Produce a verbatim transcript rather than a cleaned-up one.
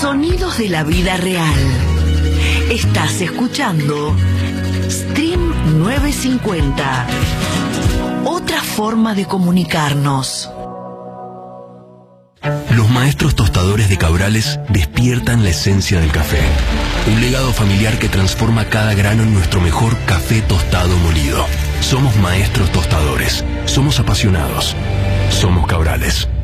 Sonidos de la vida real. Estás escuchando Stream novecientos cincuenta. Otra forma de comunicarnos. Los maestros tostadores de Cabrales despiertan la esencia del café. Un legado familiar que transforma cada grano en nuestro mejor café tostado molido. Somos maestros tostadores. Somos apasionados. Somos Cabrales.